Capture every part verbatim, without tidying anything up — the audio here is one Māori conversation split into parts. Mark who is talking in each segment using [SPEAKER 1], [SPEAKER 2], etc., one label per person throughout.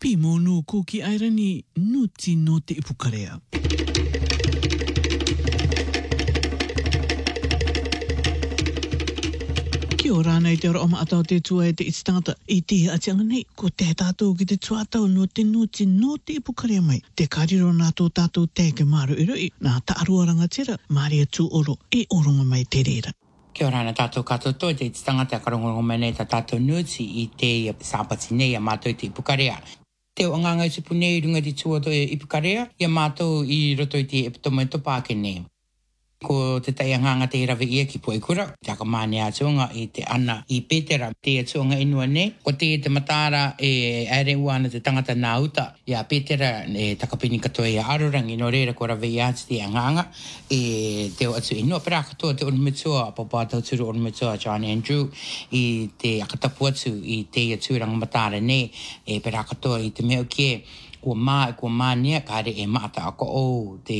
[SPEAKER 1] Pimo no kuki airani nuti no te ipukarea. Kia ora nei te ora o maatau te tua e te itstangata i te atianga nei ko te tātou ki te tuatau no te nuti no te ipukarea mai. Te kariro nā tō tātou te ke maru i rui nā taarua rangatira maria tū oro e oronga mai te reira.
[SPEAKER 2] Kia ora na tātou katoa toi te itstangata karongongo mai nei ta tātou nuti i te sāpati nei a mātou te ipukarea. Te o nganga i sipu nei runga di tuato e ipukarea i a mātou i roto i te epitomo e topāke nei. Ko te tai nganga te rawe ia ki Poikura, te akamane a tuonga i te ana i Petera, te tuonga inua nei. Ko te te matara e aere uana te tangata nā uta, i a Petera e takapini katoa i a Arorangi, no reira ko rawe ia te nganga, e te o atu inua. Pera katoa te onumetua, papatau turu onumetua John Andrew, i te akatapu atu i te aturanga matara nei, e pera katoa i te meo kie, kua mā e kua mā nea, kāre e maata ako o te...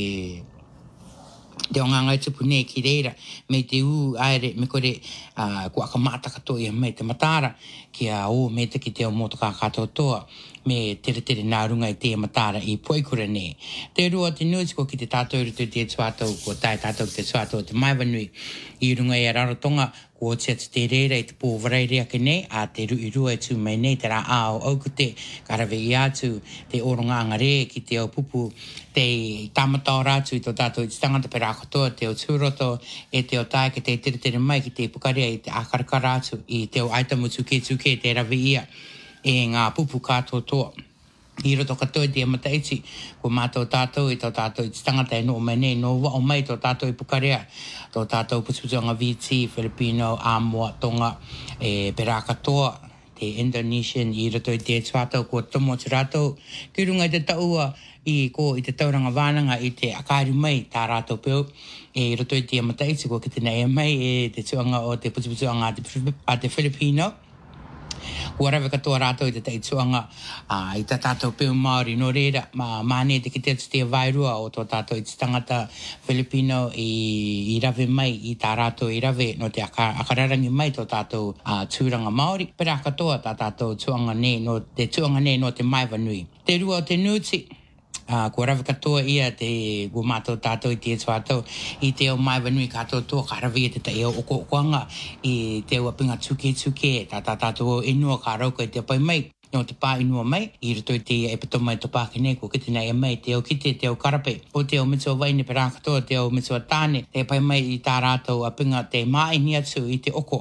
[SPEAKER 2] Te o nganga i tupu nei ki reira, me te u aere, me kore uh, kua ka maata katoa ia mei te matara, ki a o me te ki te o motoka katoa toa, me tere tere nā runga i te matara i Poikura nei. Te rua te nuti ko ki te tātou rutu te tuatau, ko tai tātou ki te tuatau te maiwanui, i runga i a rarotonga, ko te atu te reira i te pōwarai reake nei, a te rui rua i tū mai nei, te rā ao au ko te karawe i atu, te oronga angare ki te o pupu, te tamatau rātu i tō tātou i te tangata pera katoa, te o tūroto, e te o tai ki te tere tere mai ki te pukarea i te akaraka rātu, i te o aitamu tuke tuke te rawe ia, e ngā pupu kātoa toa. I roto katoa te amataiti, ko mātou tātou i tō tātou i te tangata e no mai nei, no wa o mai tō tātou i pukarea, tō tātou putuputuanga V T, Filipino, Amoa, Tonga, e pera katoa, te Indonesian, i roto i te tuatau ko tomo te rātou, ki runga i te taua, i ko i te tauranga wānanga i te akāri mai tā rātou peo, e roto i te amataiti, ko ki te nei mai, e te tuanga o te putuputuanga a te Filipino, Ua rawe katoa rātou i te teituanga uh, i tā tātou peo Māori no reira, ma māne te ki te atu te wairua o tō tātou i te tangata Filipino i, i rawe mai i tā rātou i rawe no te aka, akararangi mai tō tātou uh, tūranga Māori. Pera katoa tā tātou tuanga nei no te tuanga nei no te maiwanui. Te rua o te nuti, Uh, ko rawe katoa ia te ua mātou tātou i te tuatau i te o maiwanui katoa toa ka rawe i te te o oko okoanga i te ua pinga tuke tuke tā tā tātou inua ka rauka i te pai mai no te pā inua mai i roto i te epitoma i topāke nei ko kite nei mai te o kite te o karape o te o mitua waine pera katoa te o mitua tāne te pai mai i tā rātou a pinga te māini atu i te oko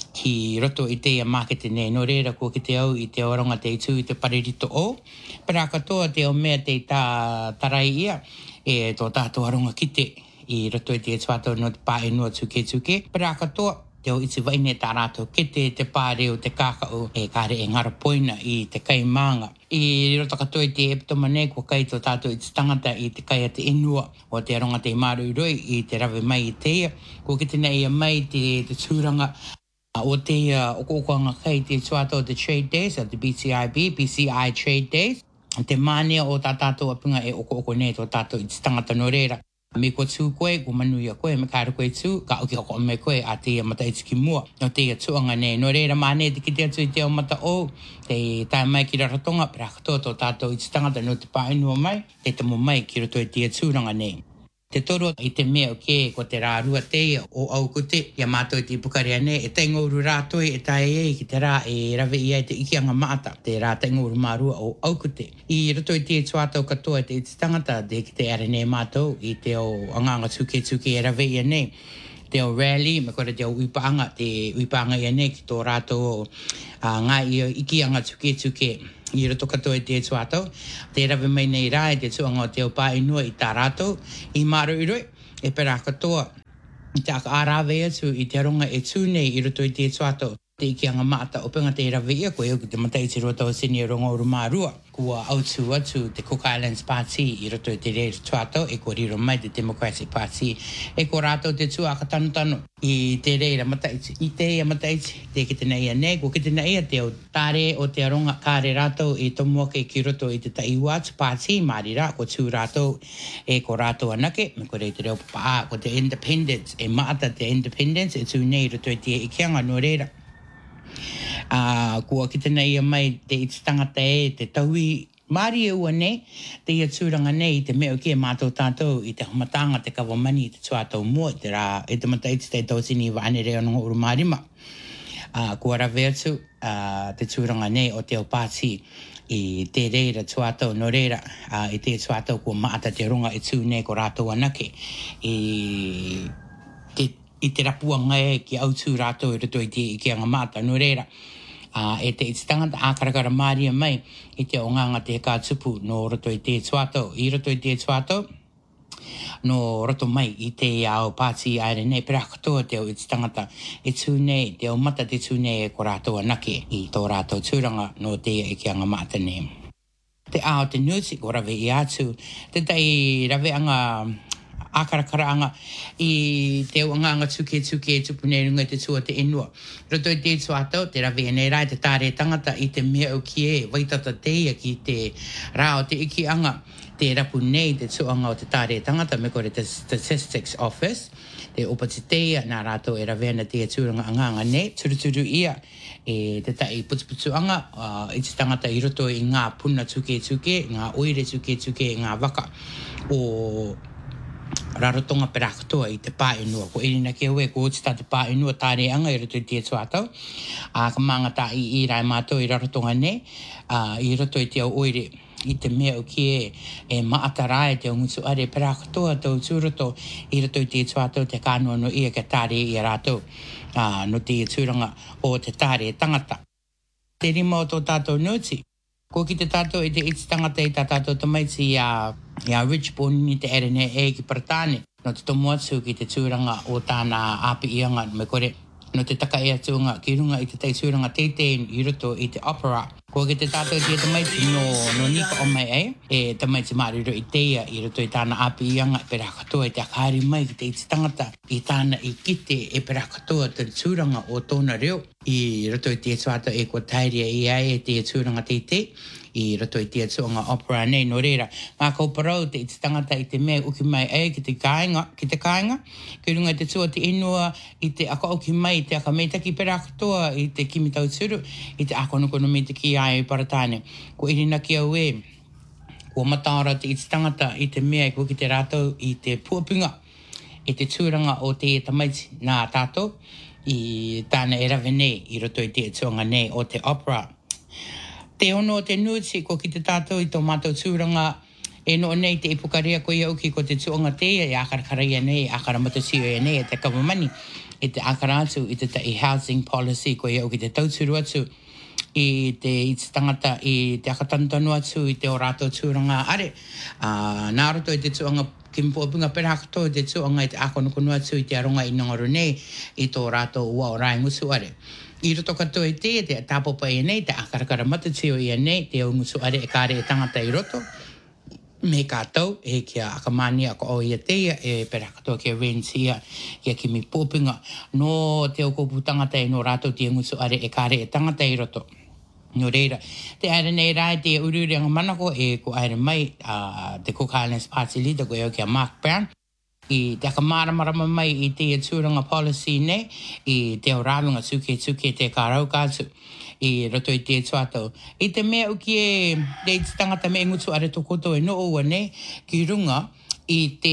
[SPEAKER 2] ki roto i te a makete nei no reira ko ki te au i te oronga te itu i te paririto o. Pera katoa te o mea te tā tarai ia e tō tātou aronga kite i roto i te tuatau no te pā enua tuke tuke. Pera katoa te o iti waine tā rātou kite te pāreo te kākau e kāre e ngara poina i te kai maanga. I roto katoa i te epitoma nei ko kai tō tātou i te tangata i te kai a te inua o te aronga te maru i roi i te rawe mai i te ia. Ko ki te nei a mai te, te tūranga o te uh, okoanga kai te tuatau the Trade Days, the B C I B, B C I Trade Days. Te mānea o tā tātou apinga e oko oko nei tō tātou i te tangata no reira. Me ko tū koe, ko manuia koe, me kāra koe tū, ka oki hoko me koe a te mata i tiki mua. No te tuanga nei, no reira mānea te ki te atu i te o mata o, te tae mai ki raratonga, pera katoa tō tātou i te tangata no te pāinua mai, te tamo mai ki roto i te tūranga nei. Te toro i te mea o ke ko te rārua te o au kute, ia mātou i te ipukarea nei, e taingouru rātoi e tae e ki te rā e rawe ia i te ikianga maata, te rā taingouru mārua o au kute. I roto i te tuatau katoa i te iti tangata, te ki te are nei mātou, i te o anganga tuke tuke e rawe ia nei. Te o rally, me kore te o uipaanga, te uipaanga ia nei ki tō rātou o uh, ngā i o ikianga tuke tuke. I roto katoa i te tuatau, te rawe mai nei rā i te tuanga o te o pā inua i tā rātou, i māro i roi, e pera katoa, i te aka ārawe atu i te aronga e tū nei i roto i te tuatau. Te ikianga maata o pinga te rawe ia koe au ki te mataiti roto o sini e rongo uru mārua. Kua autu atu te Cook Islands Party i roto i te rei tuatau e ko riro mai te Democratic Party. E ko rātou te tua ka tanu tanu i te rei ra mataiti. I te ia mataiti, te ki te nei a nei, ko ki te nei a te o tāre o te aronga kāre rātou i tomuake ki roto i te Taiwatu Party, māri rā, ko tū rātou e ko rātou anake, me ko rei te reo paa, ko te Independence, e maata te Independence, e tū nei roto i te ikianga no reira. Uh, kua ki tēnei ia mai te iti tangata e te tauhi Māri e ua nei, te ia tūranga nei, te meo kia mātou tātou i te humatanga te kawamani i te tuatau mua, te rā, e te mata iti te tausini i waane reo nunga uru mārima. Uh, kua rawe atu, uh, te tūranga nei o te o pāti i te reira tuatau no reira, uh, i te tuatau kua maata te runga i tū nei ko rātou anake. I, te, i te rapuanga e ki au tū rātou i rato i te i kia ngā maata no reira. Uh, e te iti tangata ākarakara māria mai i te o nganga te kā tupu no roto i te tuatau. I roto i te tuatau, no roto mai i te ao pāti aere nei, pera katoa te o iti tangata e tū nei, te o mata te tū nei e ko rātou anake i tō rātou tūranga no te e ki anga mata nei. Te ao te nuti ko rawe i atu, te tai rawe anga ākarakaraanga i te anga tuke tuke tupu nei runga te tua te enua. Roto i te tuatau, te rawe e nei rai te tāre tangata i te mea o ki e, waitata teia ki te rao te iki anga, te rapu nei te tuanga o te tāre tangata, me kore te Statistics Office, te opati teia, nā rātou e rawe ana te tūranga anganga nei, turuturu ia, e te tai putuputu anga, uh, i te tangata i roto i ngā puna tuke tuke, ngā oire tuke tuke, ngā waka, o rarotonga pera katoa i te pā enua. Ko erina ke oe, ko oti tā te pā enua tāre anga i roto i te tuatau. A ka manga tā i i rai mātou i rarotonga nei. A, I roto i te au oire i te mea o ki e, e maatarai te o ngutu are pera katoa tau tūroto i roto i te tuatau te kānoa no ia ke tāre i a rātou. A, no te tūranga o te tāre tangata. Te rima o tō tātou nuti. Ko ki te tātou i te iti tangata i tā tātou tamaiti i a, i a Richborn ni te ere ne e ki Paratane. No te tomu atu ki te tūranga o tāna āpi ianga me kore. No te taka e atunga ki runga i te tei tūranga teitei i roto i te opera. Ko ki te tātou i te tamaiti no, no nika o mai e. E tamaiti mariro i teia i roto i tāna āpi ianga e pera katoa i te akaari mai ki te iti tangata i tāna i kite e pera katoa te tūranga o tōna reo. I roto i te tuata e kua tairia i ai e te tūranga teitei. I roto i te tuanga opera nei no reira. Mā kau parau te iti tangata i te mea uki mai e ki te kāinga, ki te kāinga. Ki runga te tua te inua i te aka uki mai, te aka meitaki pera katoa i te kimi tau turu, i te aka nukono meitaki ai i Paratane. Ko irina ki au e, kua mataora te iti tangata i te mea ko ki te rātou i te puapinga, i te tūranga o te tamaiti nā tātou, i tāna e rawe nei, i roto i te tuanga nei o te opera. Te ono o te nuti, ko ki te tātou i tō mātou tūranga, e no nei te ipukarea ko ia uki ko te tuanga teia, e akarakara ia nei, akara matasio ia nei, e te kawamani, e te akara atu, i te tai housing policy ko ia uki te tauturu atu, i te iti tangata, i te akatantanu atu, i te o rātou tūranga are. Uh, nā roto i te tuanga kimpuapinga pera katoa, te tuanga i te akonukunu atu, i te aronga i Nongaru nei, i tō rātou ua o rai ngusu are. I roto katoa i te, te tāpopa i nei, te akarakara matatio i nei, te o ngusu are e kāre e tangata i roto. Me kātou, e kia akamani ako o ia teia, e pera katoa kia rensia, kia kimi pōpinga, no te o kōpu tangata e no rātou te ngusu are e kāre e tangata i roto. No reira, te aere nei rai te ururenga manako e ko aere mai, uh, te Cook Highlands Party Leader ko eo kia Mark Brown. I te akamaramara mai i te tūranga policy nei, i te o rāwinga tuke tuke te kārau kātu, i roto i te tuatau. I te mea uki e, te iti tangata me ngutu are to koto e no ua nei, ki runga, i te,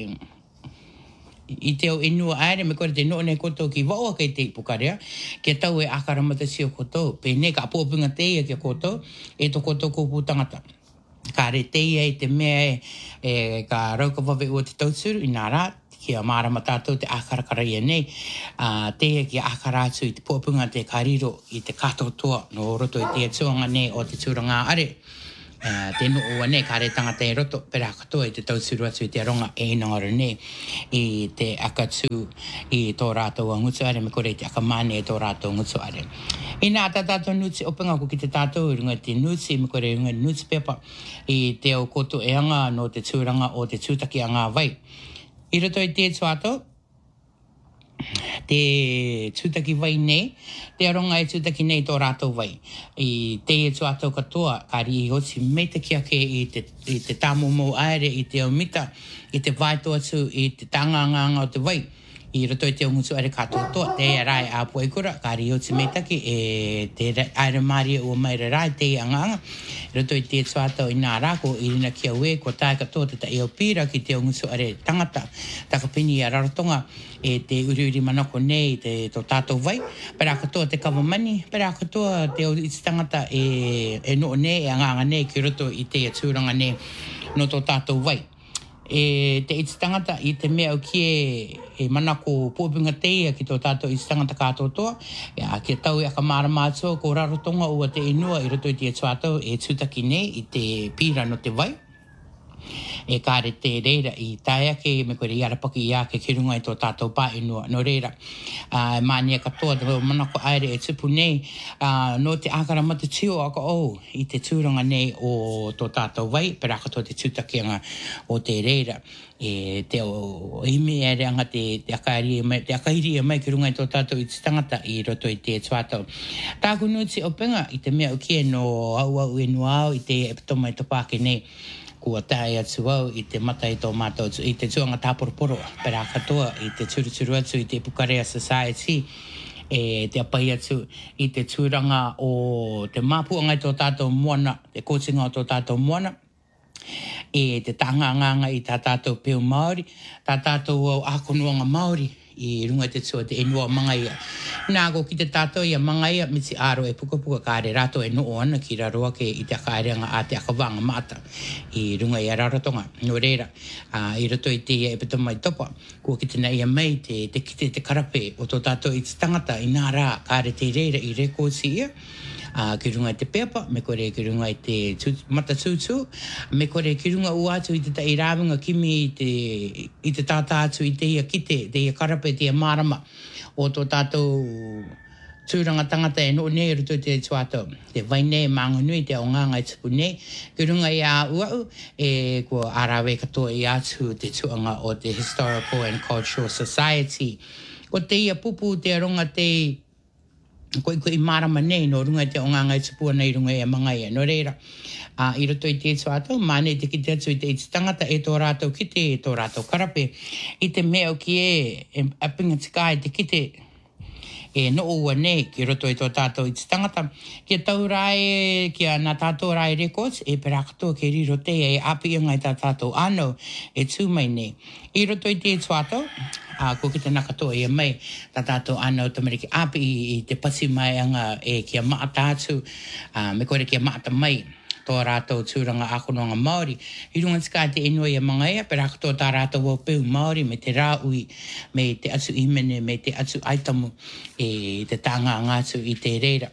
[SPEAKER 2] i te o inua aere, me kore te no nei koto ki waua kei te ipukarea, kia tau e akaramatasi o koto, pe ne ka apōpinga teia kia koto, e to koto kōpū tangata. Ka re teia i te mea e, e ka raukawawe ua te tauturu i nā rā, kia mārama tātou te akarakara ia nei, uh, teia kia akara atu i te pōpunga te kariro i te katotoa no roto i te tuanga nei o te tūranga are. Uh, te no ua nei, ka re tangata i roto, pera katoa i te tauturu atu i te ronga e Nongaru nei, i te akatu i tō rātou a ngutu are, me kore i te akamane i tō rātou ngutu are. I nā tā tātou nuti opinga ko ki te tātou i runga te nuti, me kore i runga nuti pepa, i te o koto e anga no te tūranga o te tūtaki anga vai. I roto i te tuatou, te tūtaki vai nei, te aronga e tūtaki nei tō rātou vai. I te e tuatou katoa, kari i hoti meita ki ake i te, i te tāmomo aere, i te omita, i te vaito atu, i te tanganganga o te vai. I roto i te ungusu are katoa, te rai a poikura, ka rio te metaki, e te aere maria ua maire rai, te anganga, roto i te tuatau i nā rako, i rina kia ue, ko tae katoa te ta eo pira ki te ungusu are tangata, takapini a rarotonga, e te uri uri manoko nei, te to tātou vai, pera katoa te kawamani, pera katoa te o i tangata e, e no nei, e anganga nei, ki roto i te aturanga nei, no to tātou vai. E te iti tangata i te mea o kie e manako pōpinga teia ki tō tātou iti tangata kātotoa. Ia, kia tau e aka mara mātua ko rarotonga ua te inua i roto i te tuatau e tūtaki nei i te pira no te vai. E kāre te reira i tae ake me koe i arapaki i ake ki runga i tō tātou pā inua. No reira, uh, mānia katoa te manako aere e tupu nei, uh, no te ākara mata tio aka o i te tūranga nei o tō tātou vai, pera katoa te tūtakianga o te reira. E te o ime e reanga te, te akairi e mai, te akairi e mai ki runga i tō tātou i te tangata i roto i te tuatau. Tāku nuti o penga i te mea o kie no au au e no au i te epitoma i topake nei. Kua tae atu au i te mata i tō mātou, i te tuanga tāporoporo, pera katoa i te turuturu atu i te Pukarea Society, e te apai atu i te tūranga o te māpuanga i tō tātou moana, te kōtinga o tō tātou moana, e te tanganganga i tā tātou peo Māori, tā tātou au ākonuanga Māori, i runga te tua te enua mangaia. Nā ko ki te tātou i a mangaia, miti aro e puka puka kāre rato e noo ana ki raroa ke i te akaereanga a te akawanga mata i runga i a rarotonga. No reira, uh, i rato i te e petoma i topa, kua ki te nei a mei te, te kite te karape o tō tātou i te tangata i nā rā kāre te reira i rekōsi ia. Uh, ki runga i te pepa, me kore ki runga i te tū, mata tūtū, me kore ki runga u atu i te tai rāwinga kimi i te, i te tātā atu i te ia kite, te ia karape, te ia marama o tō tātou tūranga tangata e no nei ruto te tuatau. Te vai nei mānganui te o nganga i tupu nei, ki runga i a uau, e kua arawe katoa i atu te tuanga o te Historical and Cultural Society. Ko te ia pupu te aronga te koe koe i marama nei, no runga te o nganga i tupua nei runga i a mangaia. No reira, uh, i roto i te tuatau, māne te ki te atu i te iti tangata e tō rātou kite, e tō rātou karape, i te mea o ki e, e apinga tika e te kite, e no ua nei ki roto i tō tātou i te tangata. Kia tau rai, kia nā tātou rai records, e pera katoa ke riro te e api inga i tā tātou anō e tūmai nei. I roto i te tuatau, uh, ko ki te nakatoa i a mai, tā tātou anō tamariki api i, i te pasi mai anga e kia maata atu, uh, me kore kia maata mai. Tō rātou tūranga ākononga Māori. I runga tika te enua i a mangaia, pera katoa tā rātou o peu Māori, me te rāui, me te atu imene, me te atu aitamu, e te tanga ngātu i te reira.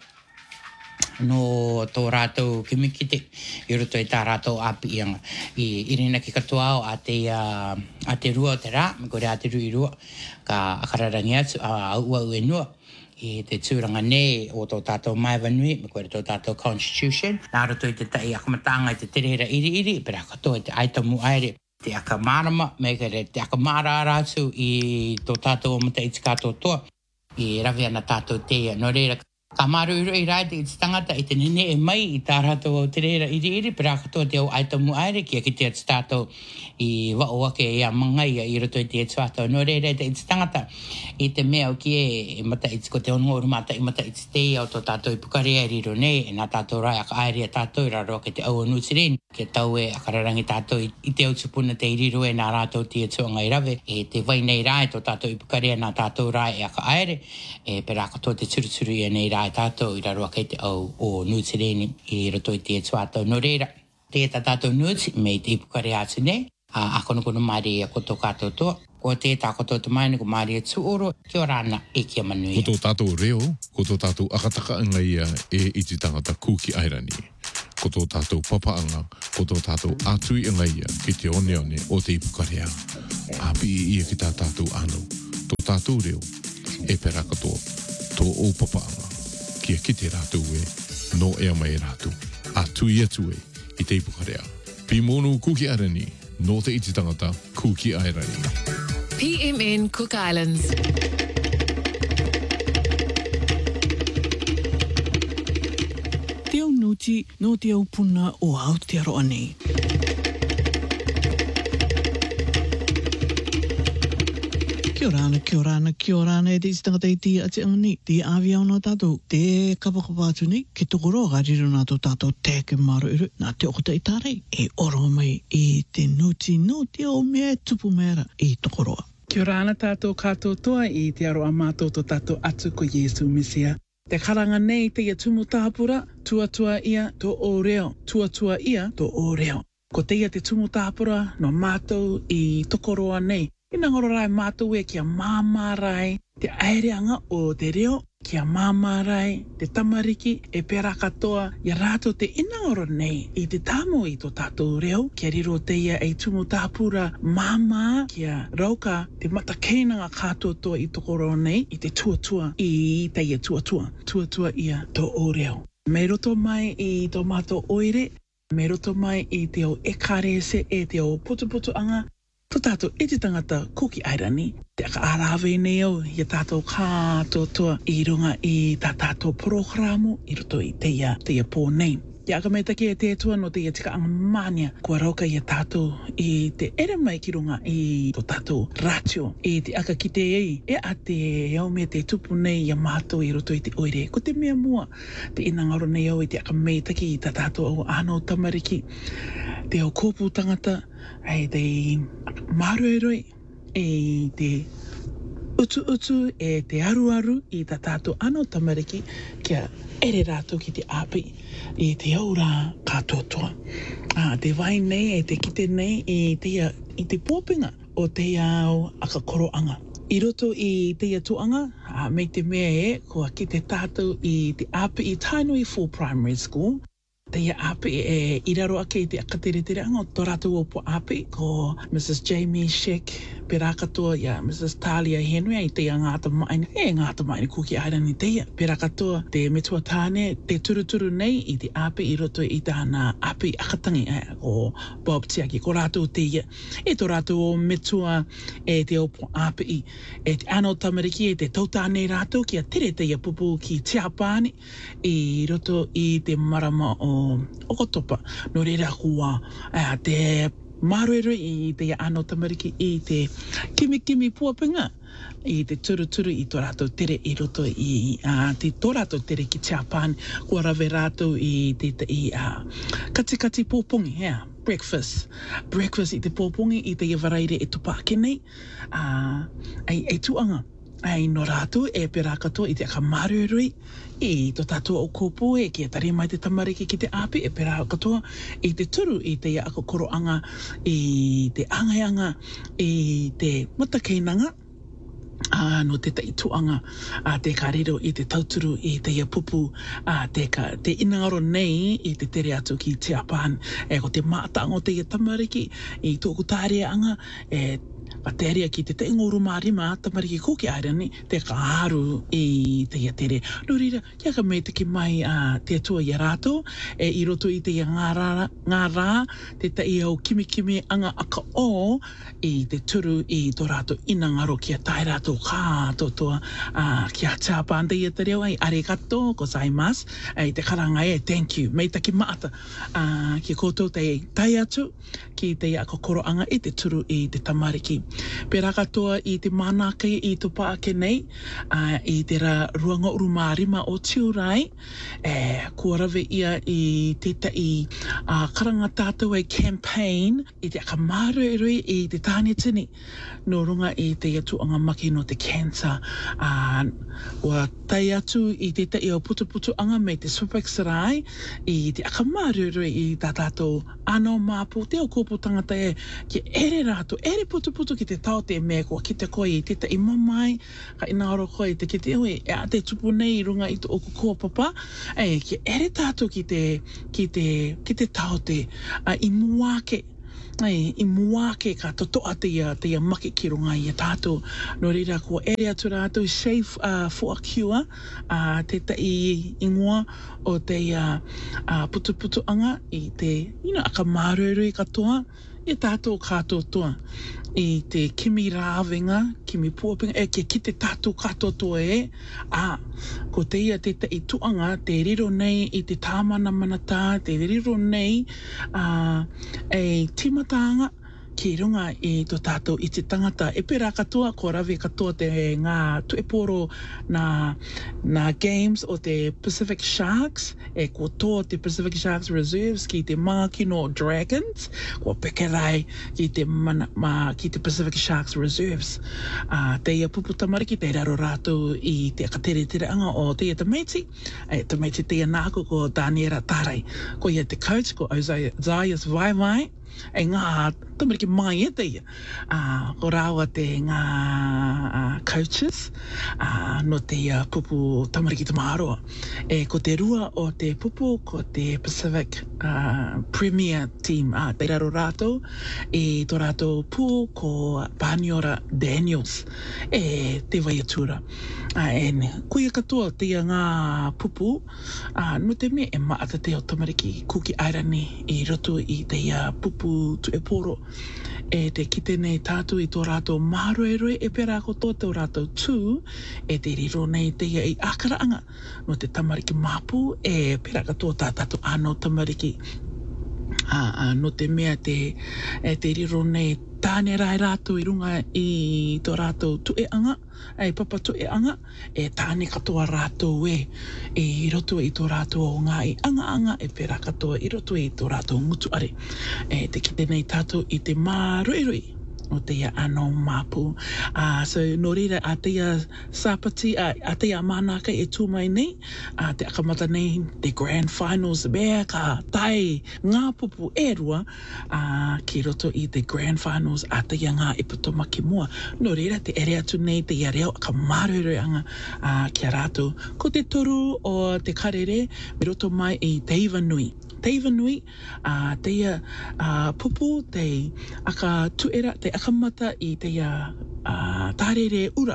[SPEAKER 2] No tō rātou kimikite, i roto i tā rātou api ianga. I, i rina ki katoa au a te, uh, a te rua o te rā, me kore a te rui rua, ka akararangi atu, a ua ue nua. I te tūranga nei o tō tātou maiwanui, me koe tō tātou constitution. Nā roto i te tai akamatanga i te terera iri iri, pera katoa i te aitamu aere, te akamarama, me kere te akamara rātu i tō tātou o mata i te kātou toa, i rawi ana tātou teia. No reira, ka maru iro i rai te i te tangata i te nene e mai i tā rātou o terera iri iri, pera katoa te au aitamu aere, kia ki te atu tātou i wao ake i a mangaia i roto i te tuatau. No reira te i te tangata i te mea o ki e mata i te ko te ongoru mata i mata i te te au tō tātou i Pukarea riro nei, e nā tātou rai aka aere a tātou i raro ke te au anutireni, ke tau e akararangi tātou i te au tupuna te iriro e nā rātou te tuanga i rave, e te vai nei rai tō tātou i Pukarea nā tātou rai e aka aere, e pera katoa te turuturu i nei rai tātou i raro ke te au o nutireni i roto i te tuatau. No reira, te tā tātou nuti me i te Pukarea atu nei, a kono kono maari a koto kātou toa. Ko te tā koto te maini ko maari a tuoro, kia rāna e kia manuia.
[SPEAKER 3] Koto tātou reo, koto tātou akataka anga ia e iti tangata Kuki Airani. Koto tātou papaanga, koto tātou atui anga ia ki te one one o te Pukarea. Api ia ki tā tātou anu. Tō tātou reo, e pera katoa, tō o papaanga. Kia ki te rātou e, no ea mai rātou. Atui atu e, i te Pukarea. Pimonu Kuki Airani. No te iti tangata, Kuki Airani.
[SPEAKER 4] P M N Cook Islands.
[SPEAKER 1] Te au nuti, no te au puna o Aotearoa nei. Kia ora ana, kia ora ana, kia ora ana e te isi tangata i ti ati anga ni. Te awi au nā tātou, te kapakapa atu ni, ke tokoro a riro nā tō tātou tēke maro iru, nā te okota i tārei, e oro mai i te nuti no te o mea tupu mera i tokoroa.
[SPEAKER 5] Kia ora ana tātou kātou toa i te aro a mātou tō tātou atu ko Iesu Mesia. Te karanga nei te ia tumu tāpura, tuatua ia tō o reo, tuatua ia tō o reo. Ko te ia te tumu tāpura no mātou i tokoroa nei. Ina ngoro rai mātou e kia māmārai te aereanga o te reo, kia māmārai te tamariki e pera katoa i rātou te ina ngoro nei i te tāmo i tō tātou reo, kia riro te ia e tumu tāpura māmā kia rauka te matakenanga kātou toa i tokoro nei i te tuatua i te ia tuatua, tuatua ia tō o reo. Me roto mai i tō mātou oire, me roto mai i te o ekarese e te o putuputu anga, tō tātou e te tangata Kuki Airani, te aka arawe nei au i a tātou kātou toa i runga i tā tātou programo i roto i te ia, te ia pō nei. Te aka mei take e te tua no te ia tika anga mania kua rauka i a tātou i te ere mai ki runga i tō tātou ratio i te aka ki te ei e a te au mea te tupu nei i a mātou i roto i te oire. Ko te mea mua te ina ngaro nei au i te aka mei take i tā tātou au ānau tamariki te au kōpū tangata ai te marueroi e te utu utu e te aru aru i tā tātou ānau tamariki kia ere rātou ki te api i te aura kātou toa. Ah, te vai nei e te kite nei i te, ia, i te pōpinga o te au aka koroanga. I roto i te ia tuanga, ah, mei te mea e, kua ki te tātou i te api i Tainui Full Primary School. Te ia api e iraro ake i te akatere-tere anga o tō rātou o po api ko Missus Jamie Sheck, pera katoa ia Missus Talia Henry i te ia ngāta maini, e ngāta maini Kuki Airani te ia. Pera katoa te metua tāne, te turuturu nei i te api i roto i tāna api akatangi eh, o Bob Tiaki, ko rātou te ia. E tō rātou o metua e te o po api i, e te anō tamariki e te tautāne rātou ki a tere te ia pupu ki Tiapani i roto i te marama o okotopa no reira kua uh, te maruero i te ano tamariki i te kimi-kimi puapinga i te turuturu i tō rātou tere i roto i uh, te tō rātou tere ki Tiapani kua rawe rātou i te te i uh, kati-kati pōpongi yeah. breakfast breakfast i te pōpongi i te waraire e tupa ake nei uh, ai, ai tuanga ai no rātou e pera katoa i te aka marueroi i tō tātua o kōpū e ki a tari mai te tamariki ki te api e pera katoa i te turu i te ia aka koroanga i te angaianga i te matakeinanga Ah, no te tai tuanga a te karero i te tauturu i te ia pupu a te ka te inangaro nei i te tere atu ki Tiapani e ko te mātanga o te ia tamariki i tōku tārea anga e Pateria ki te te ngoru marima tamariki Kuki Airani te kāru i te ia tere. No rira, kia ka mei te ki mai a uh, te atua i a rātou e i roto i te ia ngā rā, ngā rā te ta i au kimi-kimi anga aka o i te turu i tō rātou inangaro ki a tai rātou kātou toa uh, ki a Tiapani te ia te reo ai arigato gozaimasu e te karanga e thank you mei taki maata uh, ki koutou te tai atu ki te ia kokoroanga i te turu i te tamariki. Pera katoa i te mānākai i tō paake nei, uh, i te ra ruanga urumārima o Tiurai, e, kua rawe ia i te tai uh, karanga tātou ai campaign, i te akamāroi i te tāne tini, no runga i te atuanga maki no te cancer. Uh, ua tai atu i te tai o putu-putu anga me te Swifexerai, i te akamāroi i tā tātou ano māpū, te o kōpū tangata e, ki ere rātou, ere putu-putu ki te tau te mea kua ki te koe i te ta i mamai ka inaoro koe te ki te hui e a te tupu nei i runga i te oku kua papa e ki ere tātou ki te ki te, ki te tau te uh, i muake Ai, i muake ka totoa te ia, te ia maki ki runga i a tātou. No reira kua ere atu rātou safe uh, for a cure, uh, te ta i ingoa o te ia uh, putu-putu anga i te, you know, aka māruru i katoa, i tātou kātou toa. I te kimi rāwenga, kimi puapinga, e ke ki te tātou katoa toa e, a, ko te ia te i tuanga, te riro nei i te tāmana manata, te riro nei, uh, e timatanga, ki runga i tō tātou i te tangata. E pera katoa, ko rawe katoa te ngā tueporo na, na games o te Pacific Sharks, e ko tō te Pacific Sharks Reserves ki te Mākino Dragons, ko pekerai ki te, mana, ma, ki te Pacific Sharks Reserves. Uh, te ia pupu tamariki, te raro rātou i te akatere tere anga o te ia Tamaiti, e Tamaiti te ia nāko ko Daniela Tarai, ko ia te coach, ko Isaias Vaivai, e ngā tamariki mai e te ia. Uh, ko rāua te ngā uh, coaches uh, no te ia pupu tamariki tamaroa. E ko te rua o te pupu ko te Pacific uh, Premier Team. Uh, te raro rātou e tō rātou pū ko Paniora Daniels e te waiatura. Uh, e ne, kuia katoa te ia ngā pupu uh, no te me e maata te o tamariki kuki airani i roto i te ia pupu tu e poro e te kite nei tātou i tō rātou maroeroe e pera ko tō tō rātou tū e te riro nei te ia i akaraanga no te tamariki mapu e pera ka tō tātou anō tamariki a, a, no te mea te, e te riro nei tāne rai rātou i runga i tō rātou tueanga, e papa tueanga, e tāne katoa rātou e, e i roto i tō rātou o ngā i anga anga, e pera katoa i roto i tō rātou ngutu are. E te kite nei tātou i te māroi o te ia anō māpū. Uh, so, no reira, a te ia sāpati, a, a te ia mānaka e tūmai nei, a te akamata nei, te grand finals, mea ka tai ngā pupu e rua, uh, ki roto i te grand finals, a te ia ngā ipatoma ki mua. No reira, te ere atu nei, te ia reo, ka māreroi-anga uh, kia rātou. Ko te toru o te karere, me roto mai i Teiva Nui. Teiva Nui, uh, te ia uh, pupu, te aka tuera, te akamata i te ia uh, tārere ura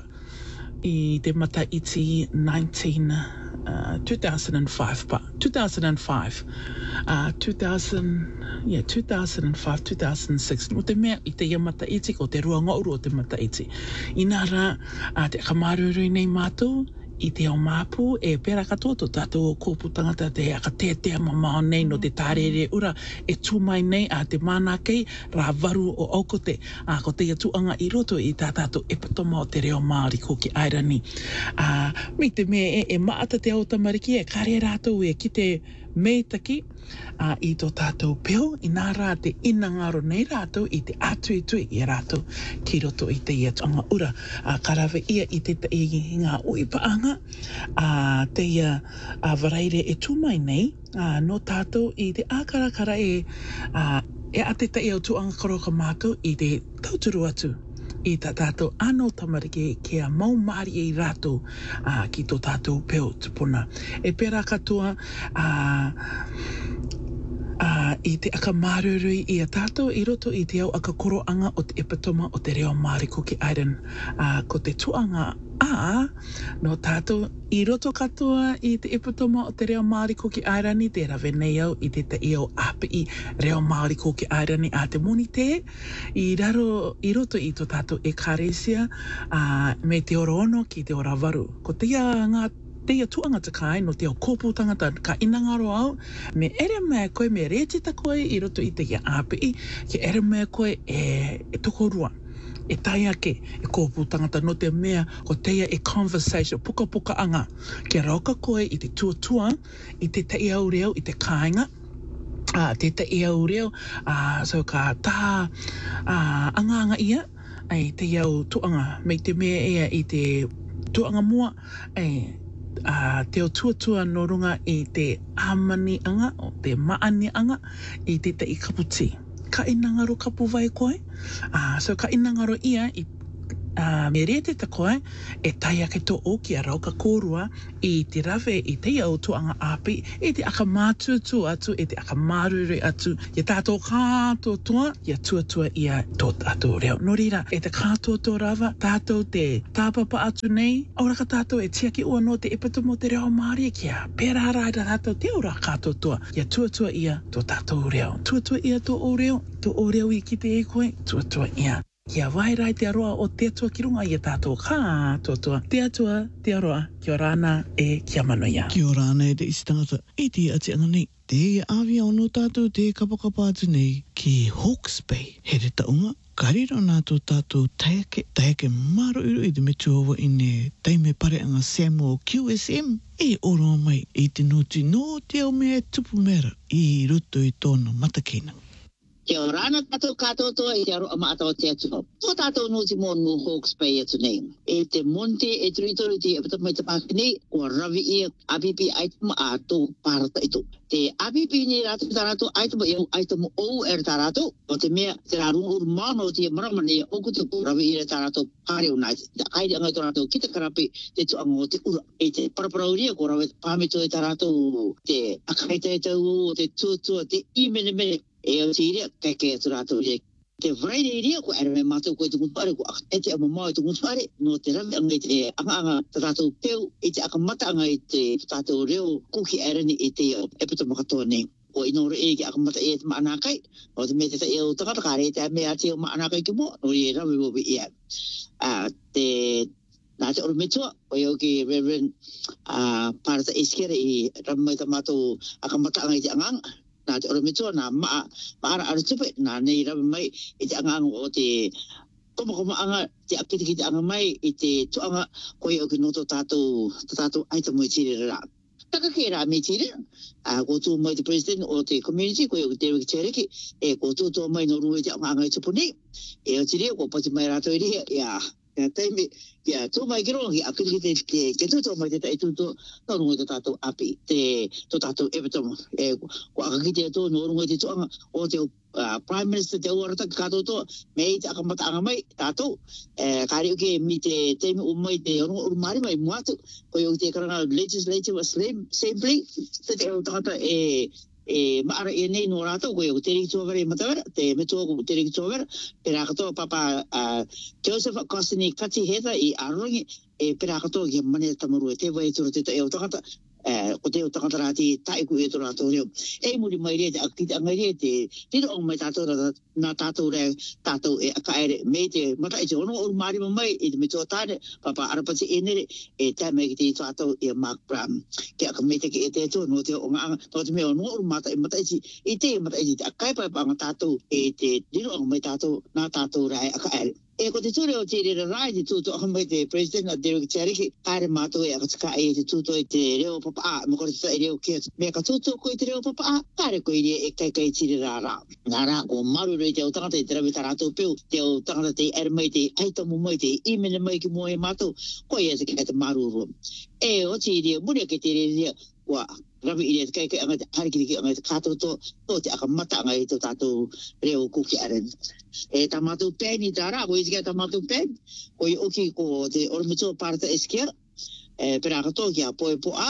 [SPEAKER 5] i te mata iti nineteen, uh, two thousand five, pa, two thousand five, uh, two thousand, yeah, two thousand five, two thousand six, o te mea i te ia mata iti, ko te rua ngauru o te mata iti. Ina rā, uh, te akamarurui nei mātou, i te ao māpū, e pera katoa tō tātou o kōpū tangata te aka tētea mamao nei no te tārere ura e tūmai nei a te mana kei rā varu o aukote a ko te atuanga i roto i tā tātou e patoma o te reo Māori ko ki Airani. A, mi te mea e, e maata te ao tamariki e kare rātou e ki te meitaki uh, i tō tātou peo, i nā rā te inangaro nei rātou, i te atui tui i rātou, ki roto i te ia tonga ura. Uh, karawe ia i te i ngā uipaanga, uh, te ia uh, waraire e tūmai nei, uh, no tātou i te ākarakara e, uh, e ate te iau tuanga karoka mātou i te tauturu atu. I tā tātou anō tamariki kia mau maari i rātou uh, ki tō tātou peo tupuna. E pera katoa uh, uh, i te aka mārurui i a tātou i roto i te au aka koroanga o te epatoma o te reo Māori Kuki Island. Uh, ko te tuanga a no tātou i roto katoa i te epatoma o te reo Māori Kuki Airani, te rawe nei au i te te iau api i reo Māori Kuki Airani a te moni te, i raro i roto i tō tātou e kāresia uh, me te orono ki te ora waru. Ko te ia ngā te ia tuanga takai no te au kōpū tangata ka inangaro au, me ere mea koe me rētita koe i roto i te ia api i, ki ere mea koe e, e toko rua. E tai ake e kōpū tangata no te mea ko teia e conversation, puka puka anga. Kia rauka koe i te tuatua, i te te iau reo, i te kāinga, uh, te te iau reo, uh, so ka tā uh, anga anga ia, ai te iau tuanga, me te mea ea i te tuanga mua, ai uh, te o tuatua no runga i te amani anga, o te maani anga, i te te i kaputi. Ka inangaro kapu vai koe. Uh, so ka inangaro ia i uh, me rete ta koe e tai ake tō o ki a rauka kōrua i te rawe i te iau tuanga api e te aka mātuatu atu e te aka mārure atu i tātou kātoa toa i a tuatua ia tō tātou reo. No rira, e te kātoa tō rawa tātou te tāpapa atu nei auraka tātou e tiaki ua no te epatomo te reo Māori kia pēra raida tātou te aura kātoa toa i a tuatua ia tō tātou reo. Tuatua ia tō o reo, tō o reo i ki te e koe, tuatua ia. Kia wairai te aroa o te atua ki runga i a tātou kā totua. Te atua, te aroa, kia rāna e kia manoia.
[SPEAKER 1] Kia rāna e te isi tangata, e te ati anga nei. Te awia o no tātou te kapakapa atu nei, ki ki Hawke's Bay. He re taunga, kariro nātou tātou taeke, taeke maro iru i te me tuawa i ne taime pare anga Samuel Q S M. E oro mai i te noti no te o mea tupu mera i roto i tōna matakeinanga.
[SPEAKER 6] Kia ora ana tātou kātou toa i te aro ama atau te atu. Tō tātou no te mōnu Hawke's Bay atu nei. E te monte e turituri te epata mai te pākini, kua rawi ia apipi aituma a tō pārata ito. Te apipi ni rātou tā rātou aituma iau aituma ou e tā rātou. O te mea te rā rungur māno te maramane o kutu rawi ia tā rātou pāre o nai. Te aire angai tō rātou ki te karapi te tuanga o te ura. E te paraparauria ko rawi pāmeto e tā rātou te akaita e tau o te tuatua te i mene mene. E o te iria, kai kai atu rātou iria. Te vraire iria, ko ere me mātou koe te ngutuare, ko e te ama mau te ngutuare, no te rawi anga i te anga anga te tātou peu, i te akamata anga i te tātou reo, kuki erani i te e puta makatoa nei. O inore e ki akamata e te maanakai, o te me te ta e o tangata kāre, te mea te o maanakai ki mo, no i e rawi wobi ia. Te nā te oro metua, o iau ki Reverend Pārata Eskere i ramai ta mātou akamata anga i te anganga. Nā te ora mitua, nā maa, maara ara tupe, nā nei rawe mai i te anganga o te koma koma anga, te akiti ki te anga mai i te tuanga koe o ki noto tātou, tātou aita mo i tiri rā. Taka ke rā me tiri, ko tū mai te president o te community, koe o ki Derek Cheriki, e ko tū tō mai no rua i te anga i tupuni, e o tiri, ko pati mai rātou i ria, ia, ia teime, ia tō mai kiro, ki akiti ki te, ke tū tō mai te tai tū tō, tō rungo i te tātou api, te tō tātou epitomo, e ko akakite tō no rungo i te tuanga, o te Prime Minister te uarata ka kātou tō, me i te akamata anga mai, tātou, kāre uke mi te teime o mai te rungo urumari mai muatu, koe o te karanga Legislative Assembly, te te o tāta e e maara e nei no rātou koe o te riki tōwere e matawera, te metua ko te riki tōwera, pera katoa papa Joseph Kostini kati hetha i arongi, e pera katoa ki mane tamaru e te wai tura te e o takata, ko te o takata rā te taiku e to rātou reo. E muri mai rea te akita angai rea te riro o mai tātou nā tātou rea tātou e akaere me te mata e te ono o marima mai e te metua tāne, papa arapati e nere e tai mai ki te tātou e Mark Brown. Ke aka me te ke e te to no te o ngā anga, no te mea o no o mata e mata e ti, e te mata e ti te akai pai pa ngā tātou e te riro o mai tātou nā tātou rea e akaere. E ko te ture o te rira rai te tūto aka mai te president a Derek Cheriki, kāre mātou e akataka e te tūto e te reo papa a, mo kore te e reo kia, mea ka tūto ko e te reo papa a, kāre ko i rea e kai kai tiri rā rā. Nā rā, ko maru rei te o tangata e te rawi tā rātou pēu, te o tangata te ere mai te aitamu mai te imene mai ki mua e mātou, ko i e te kai te maru rua. E o te rea, muri ke te rea, wa rawi i rea te kai kai anga te harikiri ki anga te kātou tō, tō te akamata anga i tō tātou reo kuki aren. E tā mātou pēni tā rā, ko i tika tā mātou pēni, ko i oki ko te oromito Pārata Eskere, e pera katoa ki a poe po a,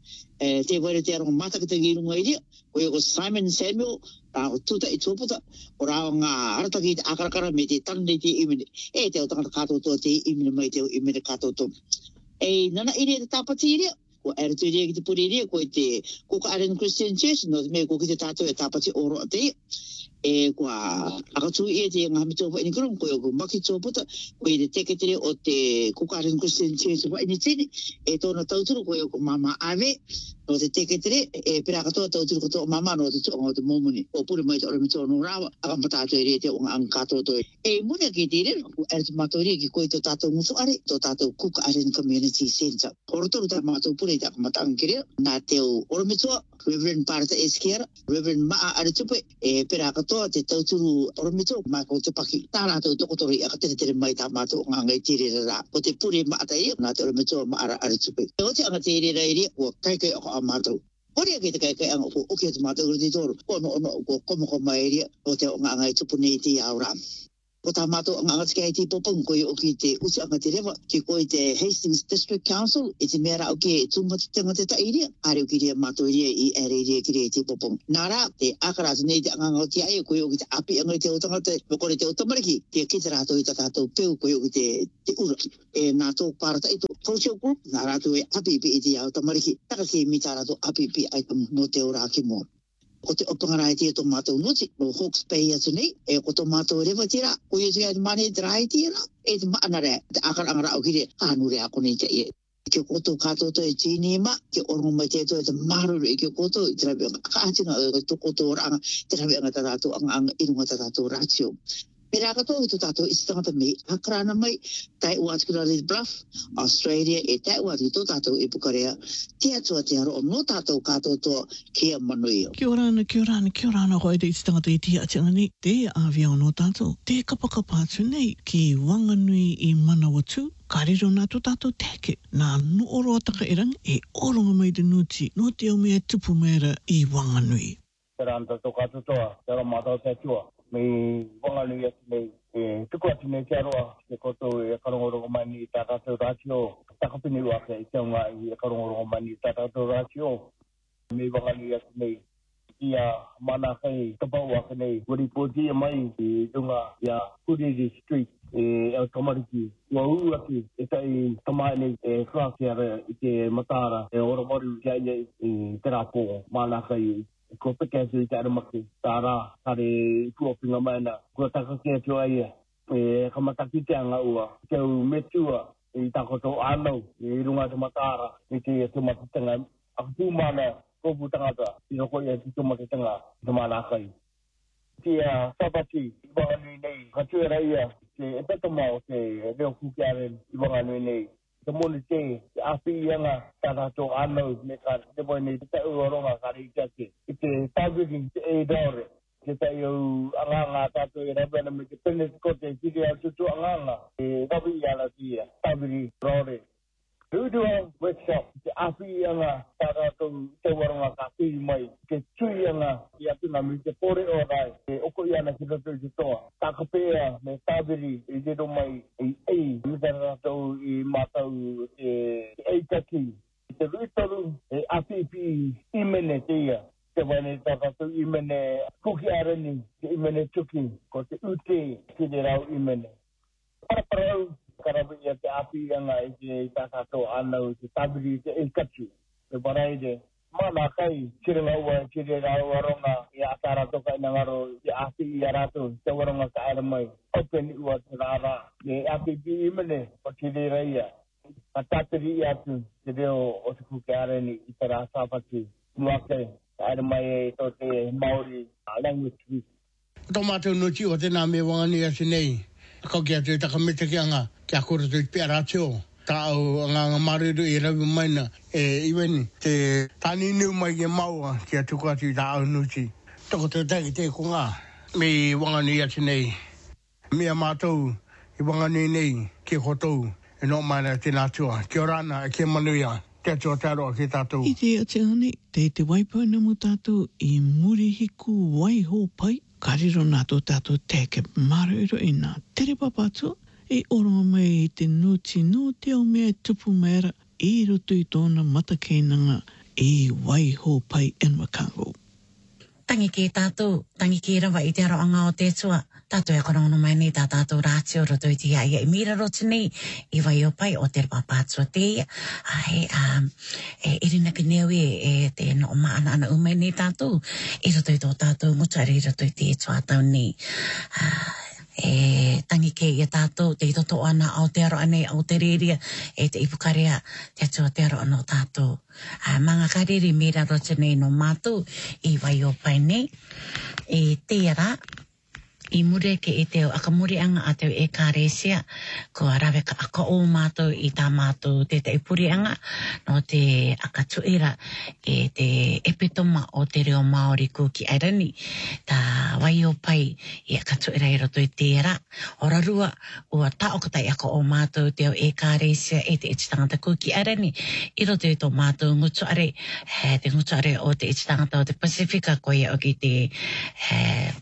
[SPEAKER 6] e te were te aronga matakata ki runga i rea, ko i ko Simon Samuel, rā o tūta i tōputa, o rā o ngā arataki te akarakara me te tanne te imene, e te o tangata kātou tō te imene mai te o imene kātou tō. E nana i rea te tāpati i rea, ko ere tu rea ki te puri rea, ko i te Cook Island Christian Church, no te mea ko ki te tātou e tāpati oro a te ia. E kua akatu i e te ngahami tōpa ini kurum, koe o ku maki tōputa, koe i te teketere o te Cook Island Christian Church wa ini tini, e tōna tauturu koe o ku mama ave, no te teketere, e pera katoa tauturu koto o mama no te tōnga o te momoni, o puri mai te orami tō no rawa, akampatato i rea te o ngā anga kātou toi. E muna ki te rea, ku ere te mātou rea ki koe tō tātou ngutu are, tō tātou Cook Island Community Centre. Orotoru tā mātou puri tā kamatanga ki rea, nā te o orami tō, Reverend Pārata Eskere, Reverend Maa Aritupe, e pera katoa te tauturu oromito, mai ko te paki. Tā rātou tokotori a ka tere tere mai tā mātou ngā ngai tere rā. Ko te pure maata ia, nā te oromito Maa Aritupe. E o te anga tere rā iria, ko kai kai ako a mātou. Hori a kei te kai kai anga ko oke te mātou uri tōru, ko no ono ko komoko mai iria, o te ngā ngai tupune i te au rā. Ko tā mātou anga anga tiki ai te popong, ko i oki te usi anga te rewa, ki ko i te Hastings District Council, i te mea rā o ke tūmati tanga te ta iria, are o ki rea mātou iria i ere iria ki rea te popong. Nā rā, te akarata nei te anga anga o te ai, ko i oki te api anga i te o tangata, mo kore te o tamariki, te ki te rātou i ta tātou peu, ko i oki te, te ura. E nā tō Pārata i tō social group, nā rātou e api pi i te au tamariki, taka ki mi tā rātou api pi ai no te o rā ki mua. Ko te opangarai tia tō mātou nuti, no Hawke's Bay atu nei, e ko tō mātou rewa tira, ko i tu ia te mane te rai tira, e te maana rea, te akaranga rao ki rea, kānu rea ko nei te ie. Ke koto kato to e chini ma ke ormo mai te to e maru e ke koto i trabe ka atinga e to koto ranga trabe nga tato ang ang inunga tato ratio. Pera ka to ito tato istanga me akrana mai tai wat kura ri bluff Australia e tai wat ito tato e Pukarea tia to te ro no tato kato to ke manui.
[SPEAKER 1] Kia ora ana, kia ora ana, kia ora ana hoi te istanga te iti atianga ni te awia no tato. Te kapakapa atu nei ki wanganui i Manawatu. Kariro nā tō tātou teke, nā no oro ataka erang e oronga mai te nuti, no te au mea tupu mera i Wanganui.
[SPEAKER 7] Tera anta tō katotoa, tera mātau te atua, me Wanganui ati nei, e tuku ati nei te aroa, te koto e karongorongo mai ni tā tātou rātio, takapini wake i te unga i karongorongo mai ni tā tātou rātio, me Wanganui ati nei, ia mana kai tapau wake nei, wari pōti e mai i dunga ia Kuriri Street, e au tamariki ua uu ati e tai tamai nei e whaakeara i te matara e ora maru kia ia i te rāpō mana kai ko peke atu i te aramaki tā rā kare i kuopinga maina kua takakea tio aia e kamataki te anga ua te au metua i takoto anau i runga te matara i te tumatitanga aku mana kopu tangata i roko ia te tumatitanga te mana kai tia sabati i Wanganui nei katuera ia te e tata mau te reo kukiaren i Wanganui nei te moni te te api ianga tātato anau me ka te moi nei te te uoronga kare i take i te tāwiri te e daure te te iau anganga tātou i rabena me te pene te kote kiri au tutu anganga e rabi iana tia tāwiri raure Rudua workshop te api ianga tātatou te waronga ka piri mai te tui ianga i atunga mi te pore o rai e oko iana ki rato i te toa takapea me tāwiri i te mai i ei mi te ratou i mātau te eitaki i te ruitoru e api pi imene te ia te waine tātatou imene kuki areni te imene tuki ko te ute ki te rau imene paraparau karabu ia te api anga i te tātato anau te tabiri te eikatu te waraide mana kai kiringa ua kiri rau aronga i a tāra toka ina ngaro te api i a rātou te waronga ka aira mai open ua te rāra e api pi imene o kiri reia ka tātiri i atu te reo o te kuke areni i te rā sāpati muake ka aira mai e to te Māori language week.
[SPEAKER 8] Tō mātou noti o tēnā me Wanganui ati nei ko kia te takamete ki anga kia kura te pia rātio tā au anga anga mariru i rawi maina e iweni te tāni niu mai e maua kia tuku ati tā au nuti toko te teki te kunga me Wanganui ati nei mea mātou i Wanganui nei ki kotou e no maina tēnā tua kia rana e kia manuia te atua te aroa ki tātou
[SPEAKER 1] I te atianga nei, te te waipau na mu tātou i muri hiku waiho pai kariro nā tō tātou teke maruiro i nā tere papatu e oronga mai i te nuti no te au mea tupu mera i roto i tōna matakeinanga i waiho pai Invercargill.
[SPEAKER 9] Tangi ki tātou, tangi ki rawa i te aroanga o te tua, tātou e korongono mai nei tā tātou rātio roto i te ia i mira roto nei i wai o pai o te rapātua te ia. Ai, um, e irina ki neo e, e te no maana ana umai nei tātou, i roto i tō tātou mutari i roto i te tua tau nei. Uh, e tangi ke i tātou, te i toto ana au te aroa nei au te reria, e te ipukarea te atua te aroa no tātou. Uh, manga kariri mira roto nei no mātou i wai o pai nei, e te ara, I mure ke e teo akamurianga a teo e kāresia, ko rawe ka aka o mātou i tā mātou te te ipurianga, no te akatuira e te epitoma o te reo Māori kuki airani, tā wai o pai i akatuira i roto i te era. Ora rua, ua tā okatai aka o mātou teo e kāresia e te ititangata kuki airani, i roto i tō mātou ngutuare, he, te ngutuare o te ititangata o te Pasifika, ko ia o ki te he,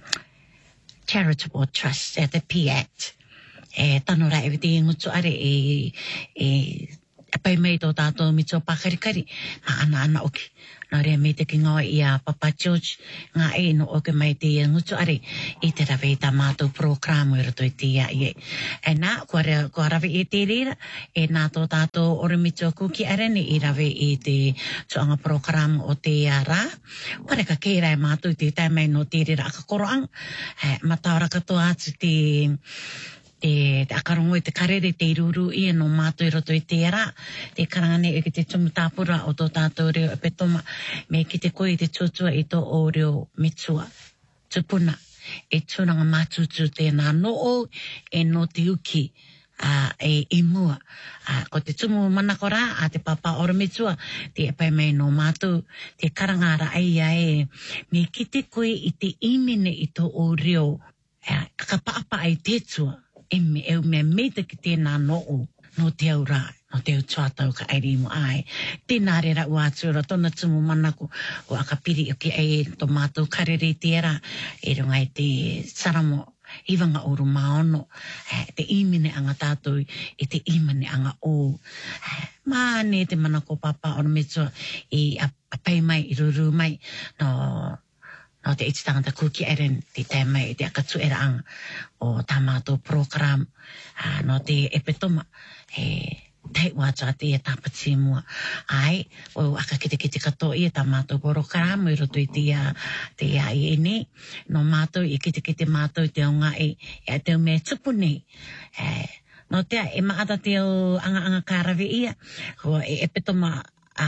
[SPEAKER 9] Charitable Trust, uh, the P A C T. E tano rai e te ngutu are e, e, e pai mei tō tātou mito pakarikari, ma ana ana oki. Nā rea me te ki ngawa i a Papa George, ngā e no oke mai te ngutu are, i te rawe i tā mātou programu i roto i te ia i e. E nā, kua, rea, kua rawe i te rira, e nā tō tātou ore mito kuki arene i rawe i te tuanga programu o te ia rā. Kua reka kei rai mātou i te taimai no te rira aka koroang, e, ma tāora katoa atu te... te, te akarongo i te karere te iruru ia no mātou i roto i te ara, te karangane i ki te tumu tāpura o tō tātou reo e petoma, me ki te koe i te tuatua i tō o reo metua, tupuna, e tūranga mātutu tēnā no o, e no te uki, Uh, e, e mua. Uh, ko te tumu manakora a te papa ora metua, te epai mai no mātou, te karangara aia e, me ki te koe i te imene i tō o reo, uh, kakapaapa ai tētua, e me eu me meita ki tēnā no o, no te au rā, no te au tuatau ka airi mo ai. Tēnā rera ua atura, tōna tumu manako, o akapiri o ki ai tō mātou karere i tēra, e runga i te saramo, iwanga oru maono, eh, te imene anga tātou i te imene anga o. Eh, Māne te manako papa ono metua i apai mai, i ruru mai, no, no te iti tangata kuki eren te tai mai, te akatu era anga o tā mātou program, uh, no te epetoma, eh, tei wātua te e tāpati mua. Ai, o aka kite kite kato i e tā mātou program, i roto i te a, te a i e ne, no mātou i kite kite mātou te o ngā e, e te o me tupu nei. Eh, no te e maata te o anga anga kārawe ia, ko e e petoma a,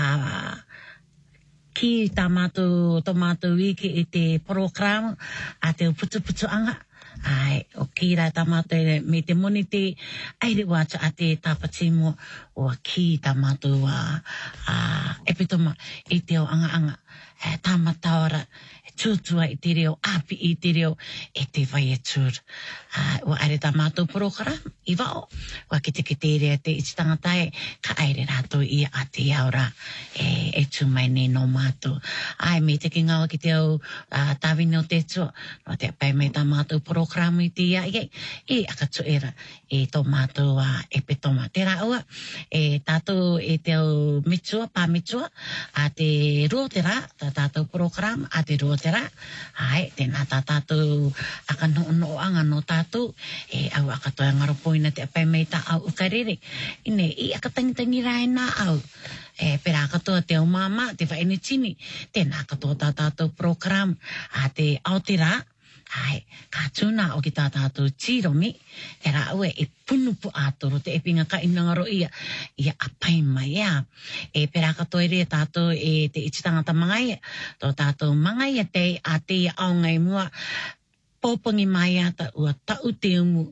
[SPEAKER 9] ki tā mātou, tō mātou wiki i te program, a te o putu putu anga, ai, o ki rai tā mātou me te moni te aere wātua a te tāpati mo o ki tā mātou a, a epitoma i te o anga anga e, tā mataora e tūtua i te reo, api i te reo e te vai e tūr. O aere tā mātou program i wao, o ki te ki te rea te iti tangatai ka aere rātou i a te aura e, e tū mai ne no mātou. Ai, me te ki ngawa ki te au uh, tāwine o te tua, no te pai mai tā mātou program i te ia i e akatu era e tō mātou a e petoma. Te rā ua, e tātou e te au mitua, pā mitua, a te rua te rā, tā tātou program, a te rua te rā. Ai, tēnā tā tātou aka no no anga no tātou, e au akatoa ngaropoina te pai mai tā au ukarere. Ine, i akatangitangi rai nā au. E pera katoa te o mama, te whaene tini, tēnā katoa tā tātou program, a te Aoteara, ai, ka tūna o ki tā tātou tīromi, e rā ue e punupu ātoro, te epinga ka inangaro ia, ia apai mai ia. E pera katoa ere tātou e te ititangata mangai, tō tātou mangai a te a te aongai mua, pōpangi mai ata ua tau te umu,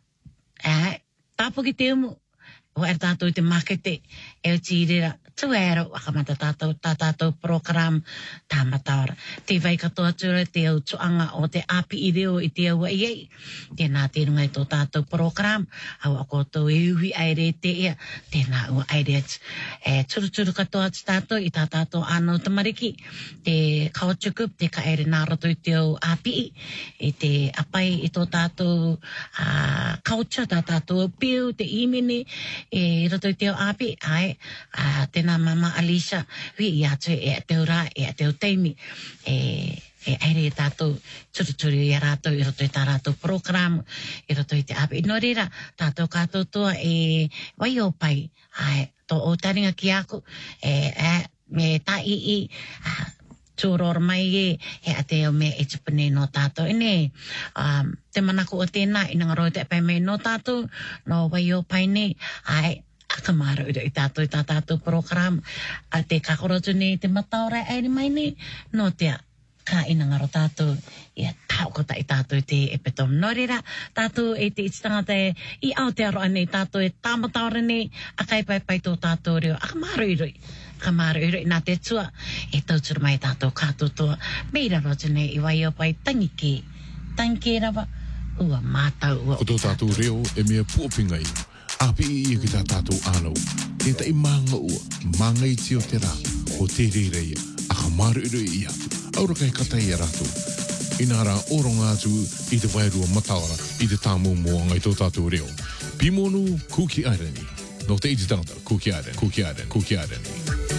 [SPEAKER 9] e, tāpoki te umu, o er tātou te makete, e o tīrera, tuero, wakamata tātou, tā tātou program, tā mataora. Te vai katoa tura, te au tuanga o te api i reo i te au iei. Tēnā te runga i tō tātou program, au a koutou e uhi aere te ea, tēnā ua aere atu. E turu turu katoa atu tātou, i tā tātou anō tamariki, te kaotukup, te ka aere nā roto i te au api i, i te apai i tō tātou uh, culture, tā tātou piu, te imene, e roto i te au api, ai, uh, tēnā mama Alicia, hui i atu e a teo rā, e a teo teimi, e, e aere e tātou turuturu i a rātou, i roto i tā rātou program, i roto i te api. No reira, tātou kātou toa e wai o pai, ai, tō o taringa ki aku, e, e, me tā i i, a, tūrora mai e, e a teo me e tupune no tātou. Ine, um, te manako o tēnā, ina ngaro te pai me no tātou, no wai o pai ne, ai, akamara ura i tātou i tā tātou program, a te kakorotu ne te mataora aere mai ne, no te ka ina ngaro tātou, i a taukota i tātou te e petom. No reira, tātou e te ititangata e i Aotearoa ne, tātou e tāmataora ne, a kai pai pai tō tātou reo, akamara ura i, akamara ura i nā te tua, e tauturu mai tātou kātou toa, meira rotu ne, i wai o pai tangike, tangike rawa, ua mātau ua.
[SPEAKER 3] Ko tō tātou reo e mea puopinga i. Api i ki tā tātou ānau, e ta i manga ua, manga i tio te rā, o te reirei, a ka maru iru i atu, aura kai katai a rātou. Ina rā oronga atu i te wairua mataora, i te tāmu moanga i tō tātou reo. Pimonu Kuki Airani, no te iti tangata, Kuki Airani, Kuki Airani, Kuki Airani.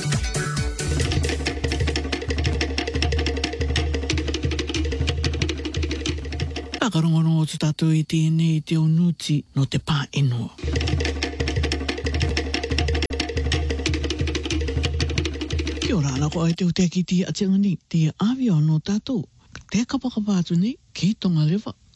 [SPEAKER 1] Whakarongono o te tātou i tēnei i te onuti no te pā enoa. Kia ora ana ko ai te uteki ti a te ngani, te awia no tātou. Te kapakapa atu nei, ki tonga lewa,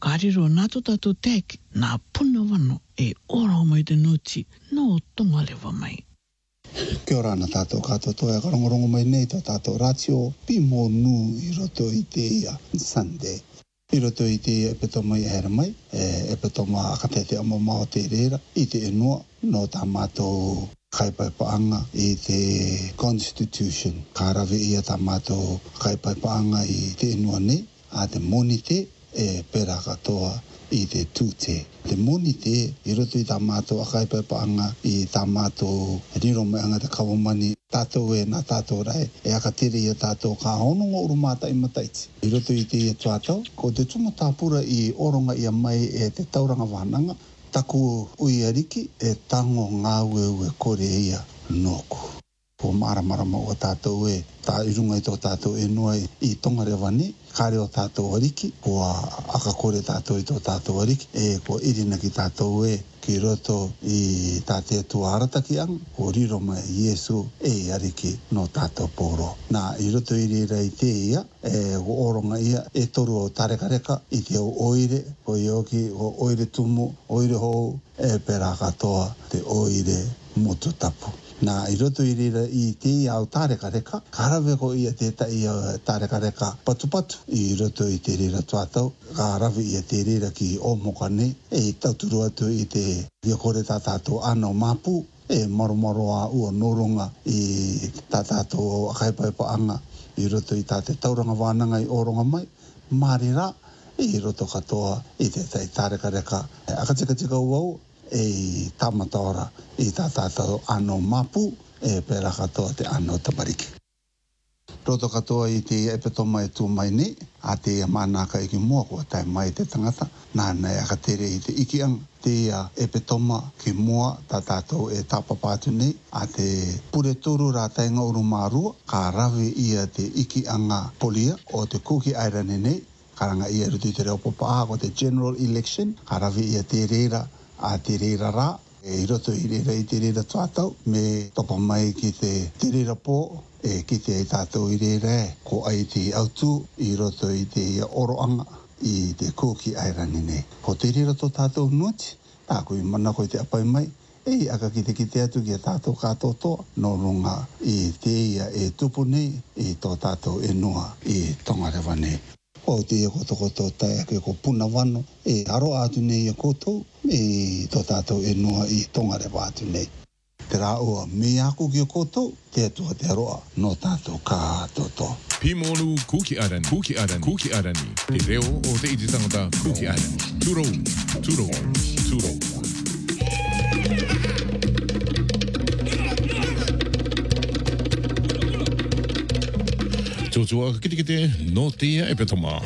[SPEAKER 1] Kariro nato tato teki nā puna wano e ora mai te nuti no tonga lewa mai.
[SPEAKER 10] Kia ora ana tātou katoto e karongorongo mai nei tō tātou ratio pi mō nū i roto i te ia Sunday. I roto i te ia e peto mai e mai, e peto ma akatete amo mao te reira i te enua no tā mātou kaipaipaanga i te Constitution. Ka rawe ia tā mātou kaipaipaanga i te enua nei, a te moni te e pera katoa i te tūte. Te moni te i roto i tā mātou a kaipaipaanga i tā mātou riro mai anga te kawamani tātou e nā tātou rai e akatere i a tātou ka hononga uru māta i mataiti. I roto i te i tuatau, ko te tumu tāpura i oronga i a mai e te tauranga whananga, taku ui ariki e tango ngā ue kore ia nōku. Ko maramarama o tātou e, tā irunga i tō tātou e noa i tonga rewani, kāre o tātou ariki, ko aka kore tātou i tō tātou ariki, e ko irina ki tātou e, ki roto i tāte tua arataki ang, ko riro mai Iesu e ariki no tātou pōro. Nā, i roto i rira i te ia, e ko oronga ia, e toru o tarekareka, i te o oire, ko i oki, o oire tumu, oire hou, e pera katoa te oire motu tapu. Nā, i roto i rira i te au tārekareka, karawe ko ia te ta i tārekareka patu-patu. I roto i te rira tuatau, karawe ia te rira ki o mokane, e tauturu atu i te viakore tā tātou ano mapu, e maromaro a ua noronga i tā tātou akaipaipaanga, i roto i tā te tauranga wānanga i oronga mai, marira, i roto katoa i te tai tārekareka. Akatika-tika uau, e tamataora i tā tātou ano mapu e pera katoa te ano tamariki. Roto katoa i te epeto mai tū mai ni, a te manaka i ki mua kua tai mai te tangata, nāna e akatere i te ikiang, te epetoma ki mua tā tātou e tāpapātu nei, a te pure turu rā tainga uru mārua, ka rawe ia te ikianga polia o te kuki airane nei, karanga ia rutu i te reo popaa ko te general election, ka rawe ia te reira a te reira rā, e roto i reira i te reira tuatau, me topa mai ki te te reira pō, e ki te i tātou i reira e, ko ai te autu i roto i te oroanga i te kōki airani nei. Ko te reira tō tātou nuati, tā kui mana koe te apai mai, e aka ki te ki te atu ki a tātou kātou toa, no runga i te ia e tupu nei, i tō tātou e noa i tongarewa nei. O te ia koto koto tai ake ko puna wano, e aro atu nei a koto, e tō tātou e noa i tongarewa atu nei. Te rā ua me aku ki a koto, te atua te aroa no tātou kātoto.
[SPEAKER 3] Pimonu Kuki Arani, Kuki Arani, Kuki Arani. Te reo o te iti tangata Kuki Arani. Turo, turo, turo. Tōtua kitikite no tia e petoma.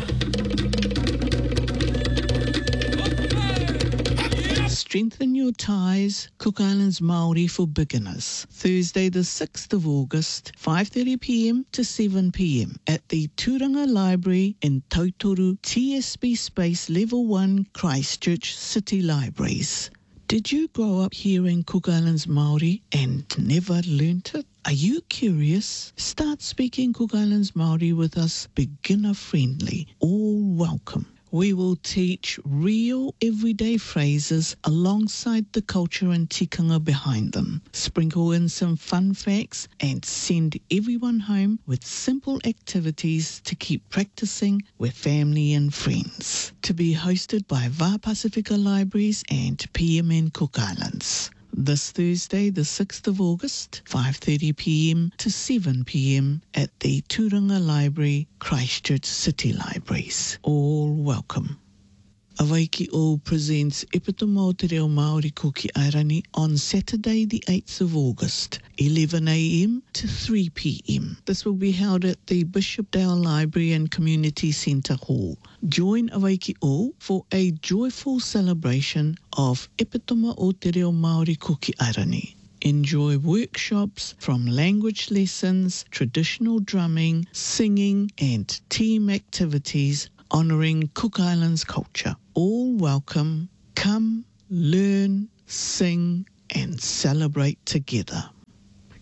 [SPEAKER 1] Strengthen your ties, Cook Islands Māori for beginners. Thursday the sixth of August, five thirty p m to seven p m at the Turanga Library in Tautoru T S B Space Level one Christchurch City Libraries. Did you grow up hearing Cook Islands Māori and never learnt it? Are you curious? Start speaking Cook Islands Māori with us, beginner friendly, all welcome. We will teach real everyday phrases alongside the culture and tikanga behind them. Sprinkle in some fun facts and send everyone home with simple activities to keep practicing with family and friends. To be hosted by Va Pacifica Libraries and P M N Cook Islands. This Thursday, the sixth of August, five thirty p m to seven p m at the Turanga Library, Christchurch City Libraries. All welcome. Awaiki O presents Epitoma o Te Reo Māori Kuki Airani on Saturday the eighth of August, eleven a m to three p m. This will be held at the Bishopdale Library and Community Centre Hall. Join Awaiki O for a joyful celebration of Epitoma o Te Reo Māori Kuki Airani. Enjoy workshops from language lessons, traditional drumming, singing and team activities honouring Cook Islands culture. All welcome. Come, learn, sing and celebrate together.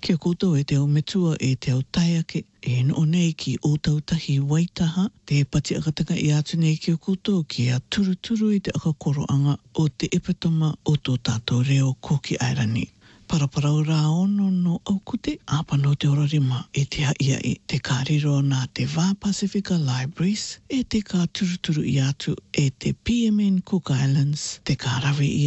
[SPEAKER 1] Kia koutou e te o metua e te o taiake, e no nei ki o tautahi waitaha, te pati akataka i atu nei ki o koutou ki a turuturu i te akakoroanga o te epatoma o tō tātou reo Koki Airani. Paraparau rā ono no aukute, āpano te orarima e te haia i te kāriro nā te Wā Pacifica Libraries, e te kā turuturu i atu e te P M N Cook Islands, te kārawi i